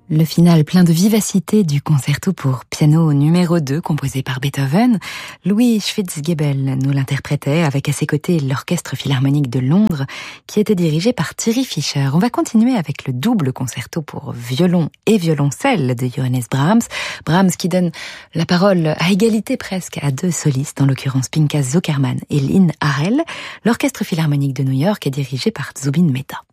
Le final plein de vivacité du concerto pour piano numéro 2 composé par Beethoven. Louis Schwitzgebel nous l'interprétait avec à ses côtés l'Orchestre Philharmonique de Londres qui était dirigé par Thierry Fischer. On va continuer avec le double concerto pour violon et violoncelle de Johannes Brahms. Brahms qui donne la parole à égalité presque à deux solistes, en l'occurrence Pinchas Zukerman et Lynn Harrell. L'Orchestre Philharmonique de New York est dirigé par Zubin Mehta.